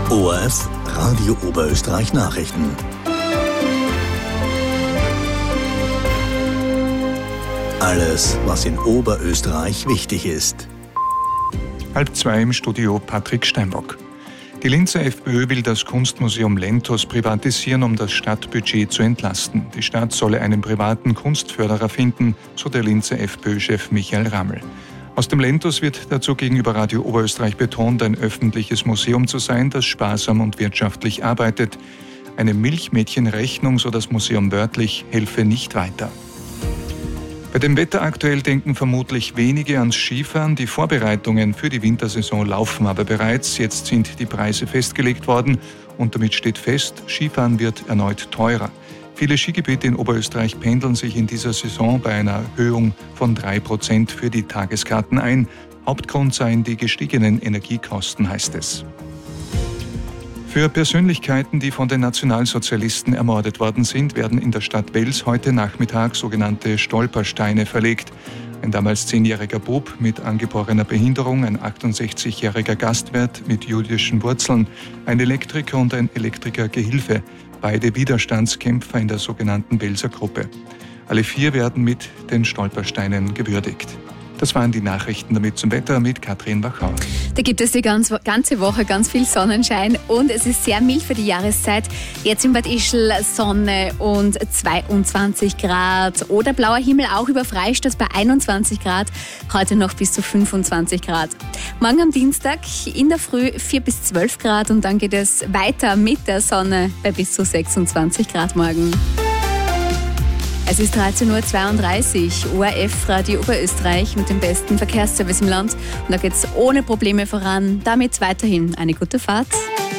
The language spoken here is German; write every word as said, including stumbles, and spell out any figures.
O R F Radio Oberösterreich Nachrichten. Alles, was in Oberösterreich wichtig ist. Halb zwei im Studio Patrick Steinbock. Die Linzer FPÖ will das Kunstmuseum Lentos privatisieren, um das Stadtbudget zu entlasten. Die Stadt solle einen privaten Kunstförderer finden, so der Linzer FPÖ-Chef Michael Rammel. Aus dem Lentos wird dazu gegenüber Radio Oberösterreich betont, ein öffentliches Museum zu sein, das sparsam und wirtschaftlich arbeitet. Eine Milchmädchenrechnung, so das Museum wörtlich, helfe nicht weiter. Bei dem Wetter aktuell denken vermutlich wenige ans Skifahren. Die Vorbereitungen für die Wintersaison laufen aber bereits. Jetzt sind die Preise festgelegt worden und damit steht fest, Skifahren wird erneut teurer. Viele Skigebiete in Oberösterreich pendeln sich in dieser Saison bei einer Erhöhung von drei Prozent für die Tageskarten ein. Hauptgrund seien die gestiegenen Energiekosten, heißt es. Für Persönlichkeiten, die von den Nationalsozialisten ermordet worden sind, werden in der Stadt Wels heute Nachmittag sogenannte Stolpersteine verlegt. Ein damals zehnjähriger Bub mit angeborener Behinderung, ein achtundsechzigjähriger Gastwirt mit jüdischen Wurzeln, ein Elektriker und ein Elektrikergehilfe, beide Widerstandskämpfer in der sogenannten Welser Gruppe. Alle vier werden mit den Stolpersteinen gewürdigt. Das waren die Nachrichten damit zum Wetter mit Katrin Wachau. Da gibt es die ganz, ganze Woche ganz viel Sonnenschein und es ist sehr mild für die Jahreszeit. Jetzt in Bad Ischl Sonne und zweiundzwanzig Grad oder blauer Himmel auch über Freistadt bei einundzwanzig Grad. Heute noch bis zu fünfundzwanzig Grad. Morgen am Dienstag in der Früh vier bis zwölf Grad und dann geht es weiter mit der Sonne bei bis zu sechsundzwanzig Grad morgen. Es ist dreizehn Uhr zweiunddreißig, O R F Radio Oberösterreich mit dem besten Verkehrsservice im Land. Und da geht es ohne Probleme voran. Damit weiterhin eine gute Fahrt.